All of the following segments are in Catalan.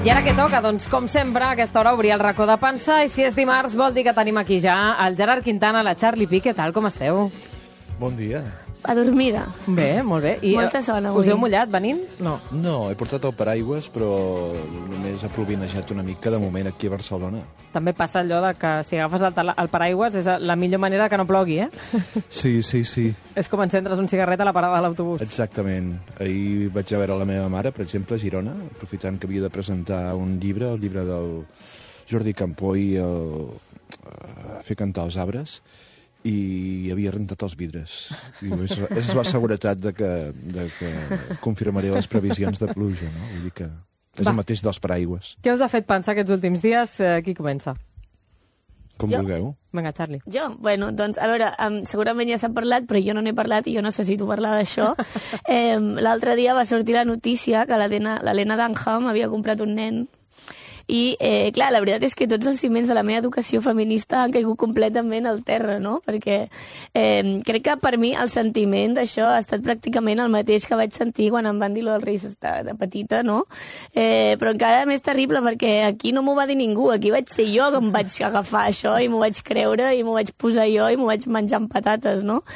I ara què toca? Doncs, com sempre, a aquesta hora obrir el racó de pansa, i si és dimarts vol dir que tenim aquí ja el Gerard Quintana, la Charlie Pi. Què tal, com esteu? Bon dia. Adormida. Bé, molt bé. I molta son avui. us heu mullat venint? No. No, he portat el paraigües, però només ha plovinejat una mica de moment aquí a Barcelona. També passa allò de que si agafes el paraigües és la millor manera que no plogui, eh? Sí. És com encendre's un cigarret a la parada de l'autobús. Exactament. Ahir vaig a veure la meva mare, per exemple, a Girona, aprofitant que havia de presentar un llibre, el llibre del Jordi Campoy, Fer cantar els arbres, i havia rentat els vidres. Diu, és la seguretat de que confirmaré les previsions de pluja, no? Vull dir que és el mateix dels paraigües. Què us ha fet pensar aquests últims dies? Qui comença? Com vulgueu. Vinga, Charlie. Jo? Bueno, doncs, a veure, segurament ja s'ha parlat, però jo no n'he parlat i jo necessito parlar d'això. L'altre dia va sortir la notícia que l'Helena Dunham havia comprat un nen. I, clar, la veritat és que tots els ciments de la meva educació feminista han caigut completament al terra, no? Perquè crec que per mi el sentiment d'això ha estat pràcticament el mateix que vaig sentir quan em van dir lo dels Reis de petita, no? Però encara més terrible perquè aquí no m'ho va dir ningú, aquí vaig ser jo que em vaig agafar això i m'ho vaig creure i m'ho vaig posar jo i m'ho vaig menjar amb patates, no?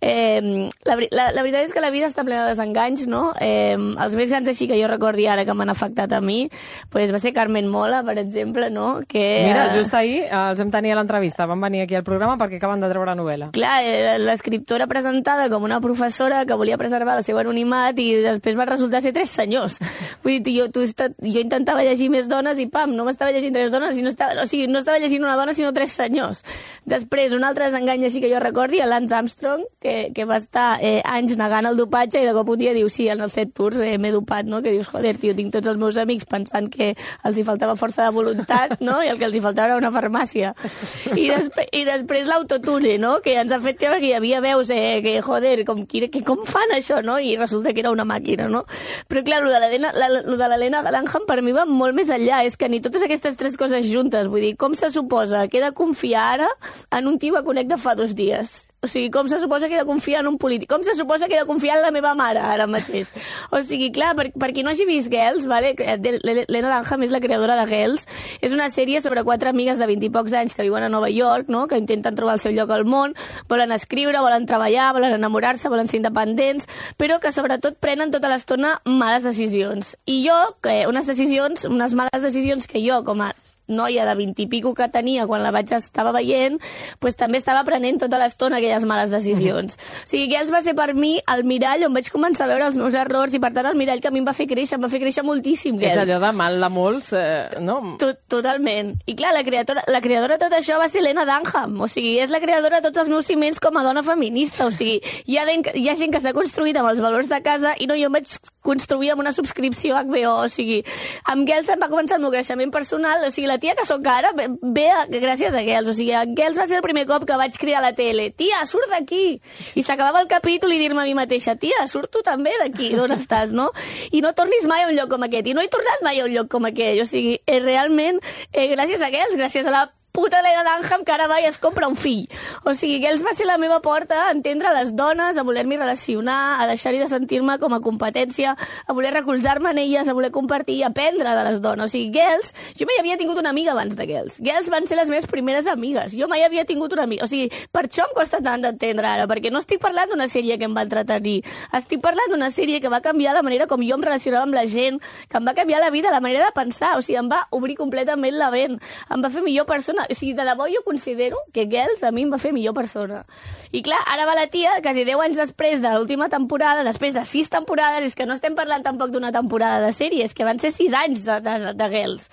La veritat és que la vida està plena de desenganys, no? Els més grans així que jo recordi ara que m'han afectat a mi, pues va ser Carmen Mola, per exemple, no? Que, mira, just ahir els vam tenir a l'entrevista, van venir aquí al programa perquè acaben de treure novel·la. Clar, l'escriptora presentada com una professora que volia preservar el seu anonimat i després va resultar ser 3 senyors. Vull dir, jo intentava llegir més dones i pam, no m'estava llegint 3 dones, no estava llegint una dona sinó 3 senyors. Després, un altre desengany així que jo recordi, Lance Armstrong, que va estar anys negant el dopatge i de cop un dia diu, sí, en els 7 tours m'he dopat, no? Que dius, joder, tio, tinc tots els meus amics pensant que els hi faltava força de voluntat, no? I el que els hi faltava era una farmàcia. I després l'autotune, no? Que ens ha fet creure que hi havia veus que, joder, com fan això, no? I resulta que era una màquina, no? Però clar, lo de l'Helena Dunham per mi va molt més enllà. És que ni totes aquestes 3 coses juntes, vull dir, com se suposa que he de confiar ara en un tio que conec de fa 2 dies? O sigui, com se suposa que he de confiar en un polític? Com se suposa que he de confiar en la meva mare ara mateix? O sigui, clar, per qui no hagi vist Girls, vale? L'Helena Dunham és la creadora de Girls. És una sèrie sobre 4 amigues de 20 i pocs anys que viuen a Nova York, no? Que intenten trobar el seu lloc al món, volen escriure, volen treballar, volen enamorar-se, volen ser independents, però que sobretot prenen tota l'estona males decisions. I jo, unes males decisions que jo, com a noia de 20 i pico que tenia quan la estava veient, pues també estava prenent tota l'estona aquelles males decisions. O sigui, Girls va ser per mi el mirall on vaig començar a veure els meus errors i per tant el mirall que a mi em va fer créixer moltíssim, Girls. És allò de mal de molts, no? Totalment. I clar, la creadora de tot això va ser Helena Dunham. O sigui, és la creadora de tots els meus ciments com a dona feminista. O sigui, hi ha gent que s'ha construït amb els valors de casa i no, jo em vaig construir amb una subscripció a HBO. O sigui, amb Girls em va començar el meu creixement personal. O sigui, la tia que sóc ara ve gràcies a Girls. O sigui, Girls va ser el primer cop que vaig cridar a la tele, tia, surt d'aquí! I s'acabava el capítol i dir-me a mi mateixa, tia, surt tu també d'aquí, d'on estàs, no? I no tornis mai a un lloc com aquest. I no he tornat mai a un lloc com aquell. O sigui, realment, gràcies a Girls, gràcies a la puta Helena Dunham que ara va i es compra un fill. O sigui, Girls va ser la meva porta a entendre les dones, a voler-m'hi relacionar, a deixar-hi de sentir-me com a competència, a voler recolzar-me en elles, a voler compartir i aprendre de les dones. O sigui, Girls, jo mai havia tingut una amiga abans de Girls. Girls van ser les meves primeres amigues. Jo mai havia tingut una amiga. O sigui, per això em costa tant d'entendre ara, perquè no estic parlant d'una sèrie que em va entretenir. Estic parlant d'una sèrie que va canviar la manera com jo em relacionava amb la gent, que em va canviar la vida, la manera de pensar. O sigui, em va obrir completament la ment. Em va fer millor persona. O sigui, de debò jo considero que Girls a mi em va fer millor persona. I clar, ara va la tia, quasi 10 anys després de l'última temporada, després de 6 temporades, és que no estem parlant tampoc d'una temporada de sèrie, és que van ser 6 anys de Girls.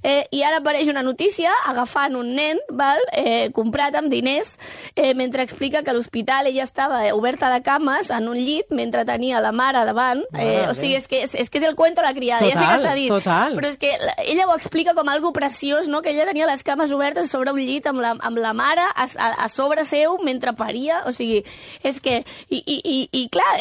I ara apareix una notícia agafant un nen, comprat amb diners, mentre explica que a l'hospital ella estava oberta de cames en un llit mentre tenia la mare davant. O sigui, és que és el cuento la criada, ja sé que s'ha dit. Total. Però és que ella ho explica com algo preciós, no? Que ella tenia les cames obertes sobre un llit amb la mare a sobre seu mentre paria. O sigui, és que... I clar,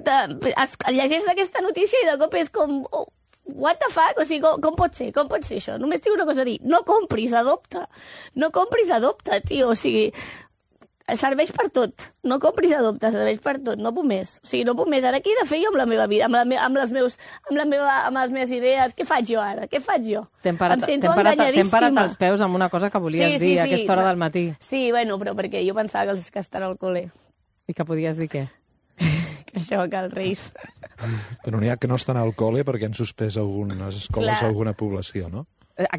llegeix aquesta notícia i de cop és com... Oh, what the fuck? O sigui, com pot ser? Com pot ser això? Només tinc una cosa a dir. No compris, adopta. No compris, adopta, tio. O sigui... serveix per tot. No compris a dubte, serveix per tot. No puc més. O sigui, no puc més. Ara què he de fer jo amb la meva vida? Amb les meves idees? Què faig jo ara? Què faig jo? T'hem parat els peus amb una cosa que volies dir a aquesta hora del matí. Sí, bueno, però perquè jo pensava que estan al col·le. I que podies dir què? Que això, que els Reis... Però n'hi ha que no estan al col·le perquè han suspès algunes escoles a alguna població, no?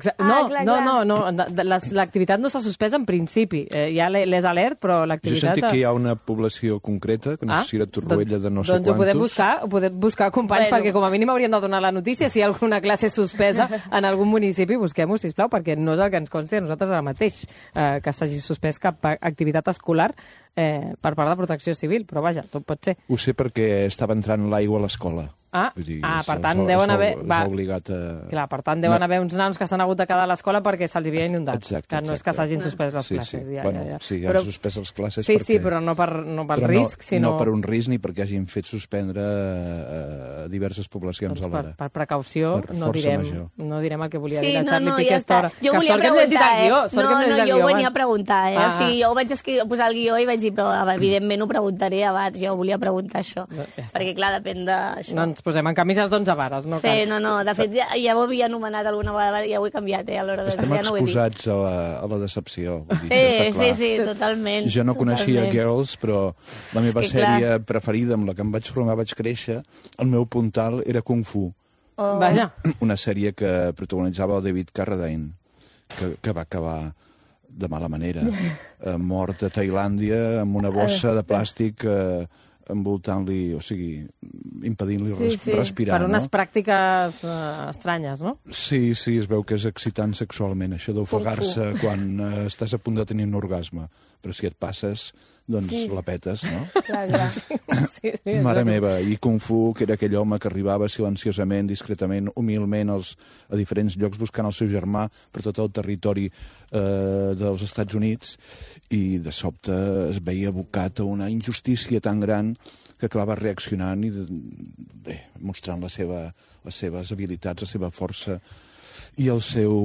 No, l'activitat no s'ha suspès en principi. Hi ha les alert, però l'activitat... Jo he sentit que hi ha una població concreta, que no sé si era Torroella de no sé quantos... Doncs ho podem buscar, companys, perquè com a mínim hauríem de donar la notícia. Si hi ha alguna classe suspesa en algun municipi, busquem-ho, sisplau, perquè no és el que ens consti a nosaltres ara mateix que s'hagi suspès cap activitat escolar per part de Protecció Civil, però vaja, tot pot ser. Ho sé perquè estava entrant l'aigua a l'escola. Per tant, deuen haver... Clar, per tant, deuen haver uns nanos que s'han hagut de quedar a l'escola perquè se'ls havia inundat. Exacte. Que no és que s'hagin suspès les classes. Sí, han suspès les classes perquè... Sí, però no per risc, sinó... No per un risc ni perquè hagin fet suspendre diverses poblacions alhora. Per precaució, no direm el que volia dir la Charlie Piqué a aquesta hora. Jo volia preguntar, jo ho venia a preguntar, O sigui, jo ho vaig posar el guió i vaig dir, però evidentment ho preguntaré abans, jo volia preguntar això. Perquè, clar, depèn d'això. No ens posem en camises d'11 vares, no cal. Sí, no, de fet ja ho havia anomenat alguna vegada, ja ho he canviat, a l'hora de... Estem exposats a la decepció, vull dir, això està clar. Sí, totalment. Jo no coneixia Girls, però la meva sèrie preferida, amb la que em vaig formar, vaig créixer, el meu puntal era Kung Fu. Vaja. Una sèrie que protagonitzava el David Carradine, que va acabar de mala manera, mort a Tailàndia amb una bossa de plàstic envoltant-li, o sigui, impedint-li respirar. Per unes pràctiques estranyes, no? Sí, es veu que és excitant sexualment, això d'ofegar-se quan estàs a punt de tenir un orgasme. Però si et passes, doncs la petes, no? Clar. Sí, mare meva, i Kung Fu, que era aquell home que arribava silenciosament, discretament, humilment a diferents llocs buscant el seu germà per tot el territori dels Estats Units, i de sobte es veia abocat a una injustícia tan gran que acabava reaccionant i mostrant les seves habilitats, la seva força i el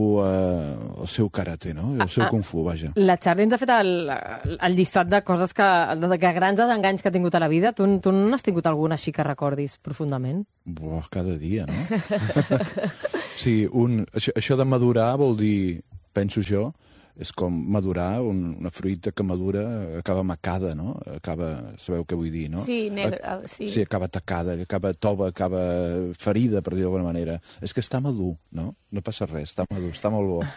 seu karate, no? El seu kung fu, vaja. La Charlie ens ha fet el llistat de coses de grans desenganys que ha tingut a la vida. Tu no has tingut algun així que recordis profundament? Cada dia, no? Sí, això de madurar vol dir, penso jo, és com madurar, una fruita que madura acaba macada, no? Sabeu què vull dir, no? Sí, negra, sí. Sí, acaba tacada, acaba tova, acaba ferida, per dir d'alguna manera. És que està madur, no? No passa res, està madur, està molt bo.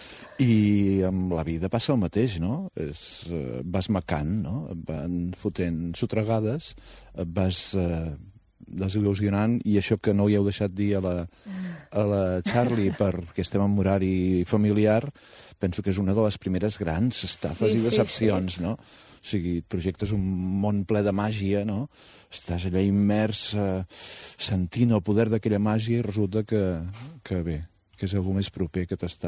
I amb la vida passa el mateix, no? Vas macant, no? Et van fotent sotregades, et vas desil·lusionant, i això que no hi heu deixat dir a la Charlie perquè estem en horari familiar, penso que és una de les primeres grans estafes i decepcions, no? O sigui, et projectes un món ple de màgia, no? Estàs allà immers sentint el poder d'aquella màgia i resulta que és algú més proper que t'està